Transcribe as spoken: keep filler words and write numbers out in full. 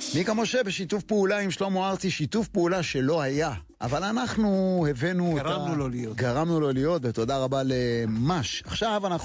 מיקה משה בשיתוף פעולה עם שלמה ארצי, שיתוף פעולה שלא היה, אבל אנחנו הבאנו גרמנו אותה, לו להיות. גרמנו לו להיות, ותודה רבה למש. עכשיו אנחנו